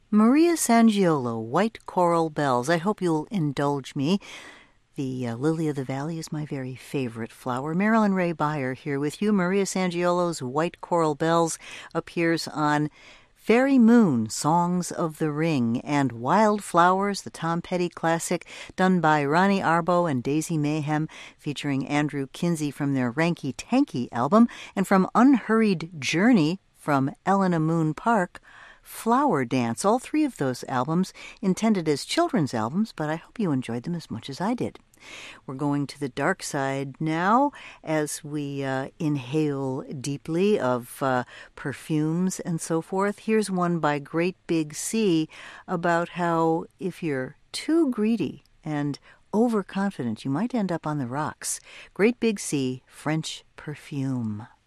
Maria Sangiolo, White Coral Bells. I hope you'll indulge me. The lily of the valley is my very favorite flower. Marilyn Ray Beyer here with you. Maria Sangiolo's White Coral Bells appears on Fairy Moon, Songs of the Ring, and Wildflowers, the Tom Petty classic, done by Ronnie Arbo and Daisy Mayhem, featuring Andrew Kinsey from their Ranky Tanky album, and from Unhurried Journey from Elena Moon Park, Flower Dance. All three of those albums intended as children's albums, but I hope you enjoyed them as much as I did. We're going to the dark side now as we inhale deeply of perfumes and so forth. Here's one by Great Big Sea about how if you're too greedy and overconfident, you might end up on the rocks. Great Big Sea, French Perfume.